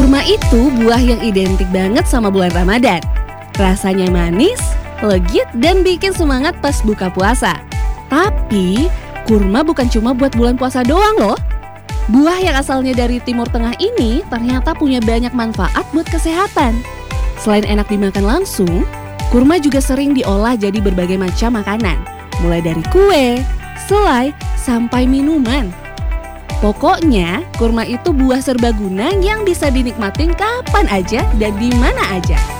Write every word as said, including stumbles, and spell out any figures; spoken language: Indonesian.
Kurma itu buah yang identik banget sama bulan Ramadan. Rasanya manis, legit, dan bikin semangat pas buka puasa. Tapi, kurma bukan cuma buat bulan puasa doang loh. Buah yang asalnya dari Timur Tengah ini ternyata punya banyak manfaat buat kesehatan. Selain enak dimakan langsung, kurma juga sering diolah jadi berbagai macam makanan. Mulai dari kue, selai, sampai minuman. Pokoknya, kurma itu buah serbaguna yang bisa dinikmatin kapan aja dan di mana aja.